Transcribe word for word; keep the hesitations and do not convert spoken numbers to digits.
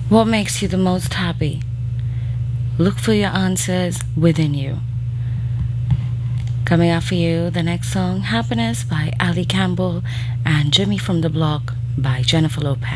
What makes you the most happy? Look for your answers within you. Coming up for you, the next song, Happiness by Ali Campbell and Jimmy from the Block by Jennifer Lopez.